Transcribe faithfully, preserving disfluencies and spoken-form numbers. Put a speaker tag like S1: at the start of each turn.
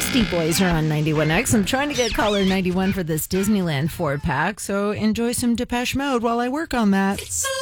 S1: Beastie Boys are on ninety-one X. I'm trying to get caller ninety-one for this Disneyland four-pack, so enjoy some Depeche Mode while I work on that.